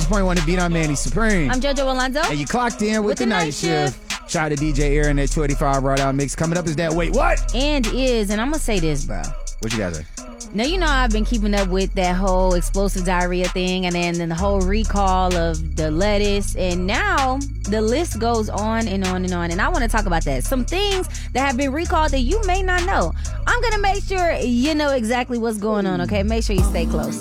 106.1 to Beat on Manny Supreme. I'm JoJo Alonzo. And you clocked in with the night shift. Shout out to DJ Aaron at 285 Raw Down Mix. Coming up is that wait, what? And I'm going to say this, bro. What you guys say? Now, you know I've been keeping up with that whole explosive diarrhea thing and then the whole recall of the lettuce. And now the list goes on and on and on. And I want to talk about that. Some things that have been recalled that you may not know. I'm going to make sure you know exactly what's going on, okay? Make sure you stay close.